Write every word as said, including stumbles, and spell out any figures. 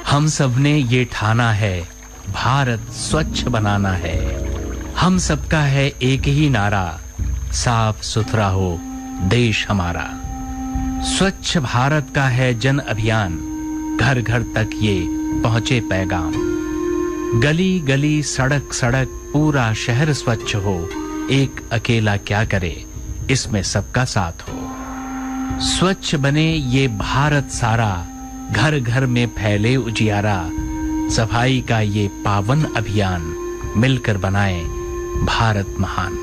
हम सबने ये ठाना है, भारत स्वच्छ बनाना है। हम सबका है एक ही नारा, साफ सुथरा हो देश हमारा। स्वच्छ भारत का है जन अभियान, घर घर तक ये पहुंचे पैगाम। गली गली सड़क सड़क पूरा शहर स्वच्छ हो, एक अकेला क्या करे इसमें सबका साथ हो। स्वच्छ बने ये भारत सारा, घर घर में फैले उजियारा। सफाई का ये पावन अभियान, मिलकर बनाए भारत महान।